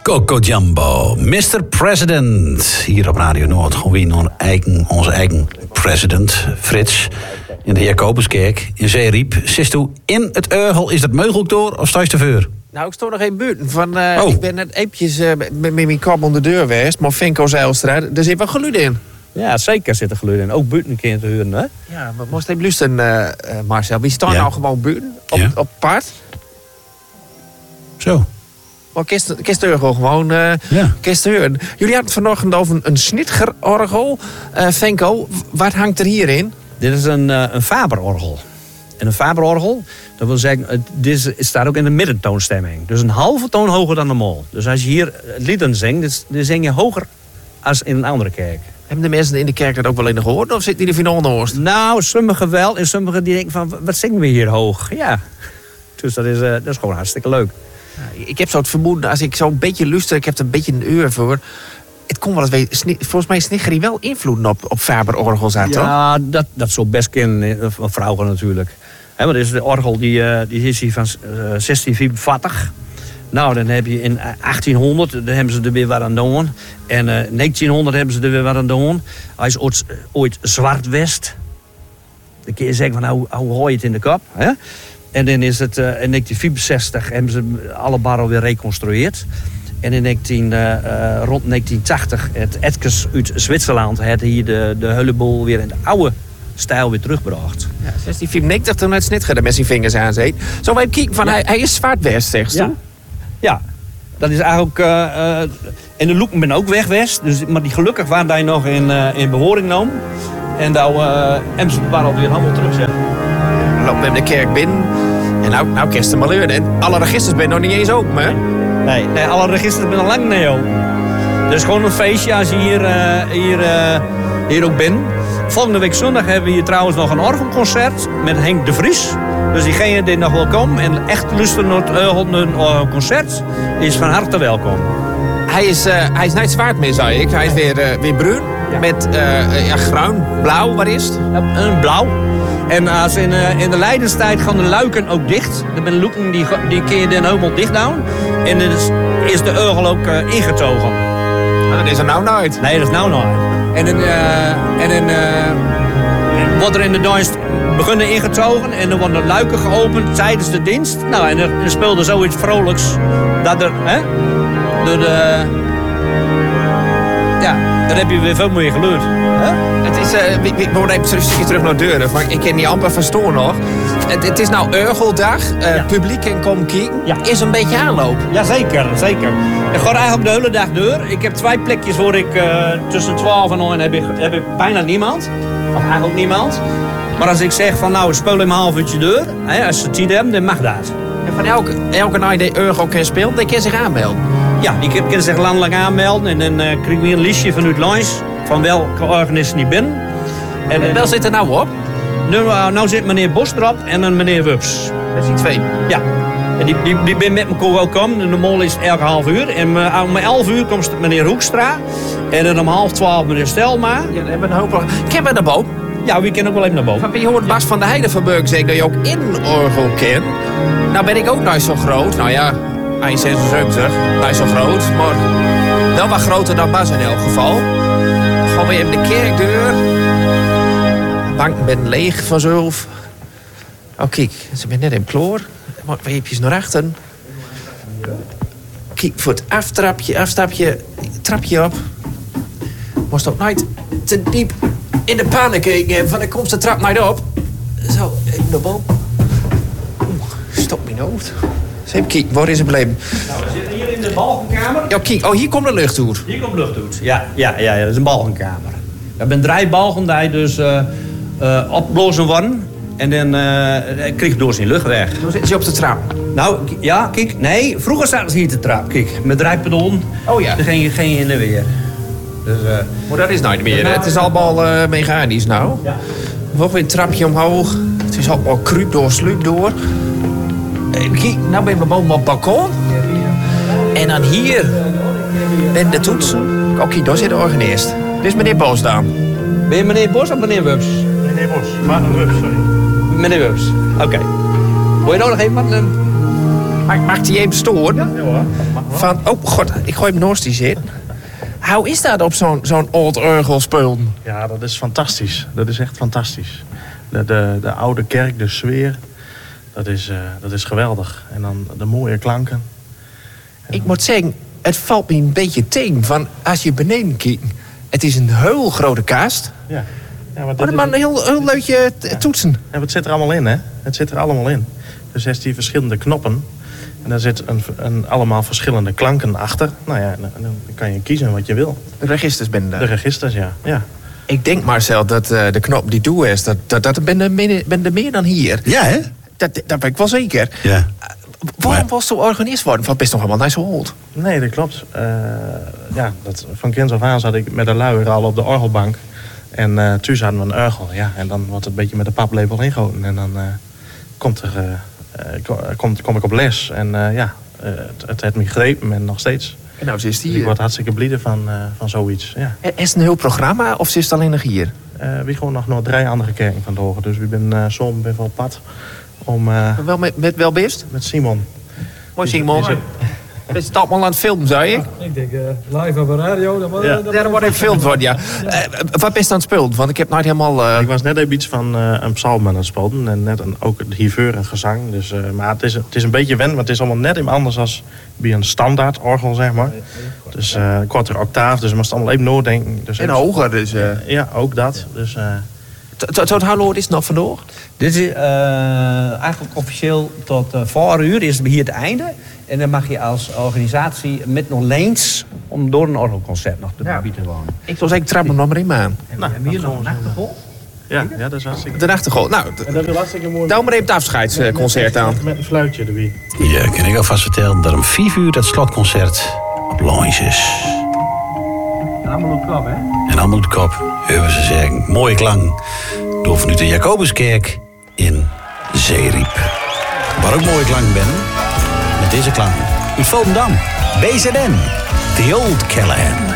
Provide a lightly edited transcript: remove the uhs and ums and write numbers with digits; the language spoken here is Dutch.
Coco Jumbo, Mr. President. Hier op Radio Noord. Gewoon onze eigen president, Frits. In de Jacobuskerk in Zeeriep. Zit u in het Urgel? Is dat mogelijk door of sta je te vuur? Nou, ik stond nog even buiten. Ik ben net eventjes met mijn kop onder de deur geweest. Maar Venko Zijlstra, er zit wel geluid in. Ja, zeker zit er geluid in. Ook buiten een keer te huren, hè? Ja, maar moest even luisteren, Marcel. Wie staan nou gewoon buiten? Op paard? Zo. Maar kist Urgel gewoon. Kist huren. Jullie hadden het vanochtend over een Schnitgerorgel. Venko, wat hangt er hierin? Dit is een Faber-orgel. En een Faber-orgel, dat wil zeggen, dit staat ook in de middentoonstemming. Dus een halve toon hoger dan normaal. Dus als je hier lieden zingt, dan zing je hoger als in een andere kerk. Hebben de mensen in de kerk dat ook wel in de gehoord? Of zitten die er van onderhoorst? Nou, sommigen wel. En sommigen die denken van, wat zingen we hier hoog? Ja, dus dat is gewoon hartstikke leuk. Ja, ik heb zo het vermoeden, als ik zo een beetje luister, ik heb er een beetje een uur voor. Het kon wel eens weten, volgens mij is Sniggerie wel invloeden op Faber-orgels uit, toch? Ja, dat zou best kennen van vrouwen natuurlijk. He, maar is de orgel die is hier van 1644. Nou, dan heb je in 1800, dan hebben ze er weer wat aan doen. En 1900 hebben ze er weer wat aan doen. Hij is ooit zwart-west. Dan kun je zeggen van, hoe hoor je het in de kop? Hè? En dan is het in 1964 hebben ze alle barren weer reconstrueerd. En in rond 1980 het Edkes uit Zwitserland had hier de hulleboel weer in de oude stijl weer teruggebracht. Ja, 1694 toen het Snitger met zijn vingers aan zit. Zo even kijken van, hij is zwart-west, zegt ze. Ja, dat is eigenlijk. En de loeken ben ook weg-west. Dus, maar die gelukkig waren daar nog in behoring nam. En hebben ze het alweer allemaal terugzetten. Dan lopen we in de kerk binnen. En nou kerst er maar leuren. En alle registers ben nog niet eens open, hè? Nee, alle registers ben al lang niet open. Dus gewoon een feestje als je hier ook bent. Volgende week zondag hebben we hier trouwens nog een orgelconcert met Henk de Vries. Dus diegene die nog wel komt en echt luisteren naar het orgelconcert, is van harte welkom. Hij is niet zwart meer, zei ik. Hij is weer bruin. Ja. Met groen, blauw, wat is het? Een blauw. En als in de lijdenstijd gaan de luiken ook dicht. De luiken die kun je dan helemaal dicht doen. En dan is de orgel ook ingetogen. Maar dat is er nou nooit. Nee, dat is nou nooit. En dan wordt er in de dienst begonnen ingetogen en dan worden de luiken geopend tijdens de dienst. Nou, en dan speelde zoiets vrolijks dat er, hè, door de, ja, dan heb je weer veel meer geluid. Het is, we worden even een stukje terug naar de deur, maar ik ken die amper verstaan nog. Het is nou Urgeldag, publiek en kom kijken. Ja. Is een beetje aanloop. Ja, zeker. Ik ga eigenlijk de hele dag deur. Ik heb 2 plekjes waar ik tussen 12 en 1 heb ik bijna niemand. Of eigenlijk niemand. Maar als ik zeg van nou, speel in een half uurtje deur. Hè, als ze tijd hebben, dan mag dat. En van elke nacht die Urgel kan spelen, dan kan zich aanmelden. Ja, die kan zich landelijk aanmelden. En dan krijg je een lijstje vanuit langs van welke organisten die binnen. En wel zit er nou op? Nou zit meneer Bos erop en een meneer Wups. Dat is 2. Ja. En die ben met elkaar welkom. En normaal is het elke half uur. En om 11 uur komt meneer Hoekstra. En dan om 11:30 meneer Stelma. Ja, dan hebben we een hoop. Ken we naar boven? Ja, we kennen ook wel even naar boven. Maar je hoort Bas van der Heijden van Burg zeggen dat je ook in orgel kent. Nou ben ik ook nooit zo groot. Nou ja, 1,76. Nooit zo groot. Maar wel wat groter dan Bas in elk geval. Gaan we even de kerkdeur. Bank ben leeg vanzelf. Oh kijk, ze zijn net in kloor. Maar even naar achter. Kijk, voor het afstapje, trapje op. Moest ook nooit te diep in de pannen kijken, van dan komt de trap nooit op. Zo, even naar boven. Stop mijn hoofd. Even kijken, waar is het gebleven? Nou, we zitten hier in de balkenkamer. Ja, kijk, hier komt de lucht uit. Hier komt lucht uit. Ja, dat is een balkenkamer. We hebben 3 balken die dus opblazen worden. En dan kreeg je door zijn lucht weg. Dan zitten ze op de trap. Nou, ja, kijk. Nee, vroeger zaten ze hier te trap. Kijk, met draaipedon. Oh ja. Dan ging je in de weer. Dus, maar dat is nooit meer. Het is allemaal mechanisch nou. Ja. Nog weer een trapje omhoog. Het is allemaal kruip door, sluip door. Kijk, nou ben we boven op het balkon. En dan hier ben de toetsen. Oké, daar zit de organist. Dit is meneer Bos dan. Ben je meneer Bos of meneer Wups? Meneer Bos, maar een Wups, sorry. Meneer Wups, oké. Wil je nou nog even wat? Mag die even storen? Ja hoor. Van, oh god, ik gooi hem naast die zitten. Hoe is dat op zo'n oud orgel spelen? Ja, dat is fantastisch. Dat is echt fantastisch. De oude kerk, de sfeer, dat is geweldig. En dan de mooie klanken. Ik moet zeggen, het valt me een beetje tegen van als je beneden kijkt. Het is een heel grote kast. Ja. Ja, Maar een heel leukje toetsen. En het zit er allemaal in, hè? Het zit er allemaal in. Dus heeft die verschillende knoppen. En daar zit allemaal verschillende klanken achter. Nou ja, dan kan je kiezen wat je wil. De registers ben De daar. registers, ja. Ik denk Marcel dat de knop die doe is, dat ben er meer dan hier. Ja, hè? Dat ben ik wel zeker. Ja. Waarom was het organist worden? Want best nog helemaal niet zo oud. Nee, dat klopt. Van kinds af aan zat ik met de luier al op de orgelbank. En thuis hadden we een orgel. Ja, en dan wordt het een beetje met de paplepel ingegoten. En dan kom ik op les. En het heeft me gegrepen en nog steeds. En nou is Dus ik die. word hartstikke blij van zoiets. Ja. Is het een heel programma of is het alleen nog hier? We gaan nog 3 andere kerken van door. Dus we zijn zo'n ben op pad om Wel met wel best? met Simon. Mooi Simon. Is het allemaal aan het filmen, zou je? Ik denk live op de radio. Ja. Ja, er wordt even gefilmd worden, ja. Wat best aan het spelen? Want ik heb nooit helemaal. Ik was net even iets van een psalm aan het spelen. En net ook het hierveur en gezang. Dus, maar het is een beetje wennen. Want het is allemaal net even anders als bij een standaard orgel, zeg maar. Dus een kortere octaaf. Dus je moest allemaal even nadenken. Dus En hoger, dus. Ja, ook dat. Dus, Tot hoe lang is het nog vandoor? Dit is eigenlijk officieel tot 4 uur is het hier het einde. En dan mag je als organisatie met nog leens om door een orgelconcert nog te bieden wonen. Ik zou zeggen, trap hem nog maar in aan. En we hebben hier nog een achtergrond. ja, dat is hartstikke... De nachtegaal. Nou, En dat is hartstikke mooi. tel maar even het afscheidsconcert aan. Met een fluitje erbij. Ja, kan ik alvast vertellen dat om 5 uur dat slotconcert op Lounge is. En allemaal op klap, hè? En allemaal op de kop, hebben ze zeggen. Mooie klank. Door vanuit de Jacobuskerk in Zeeriep. Waar ook mooie klank ben. Met deze klank. Uit Volendam. BZN. The Old Callahan.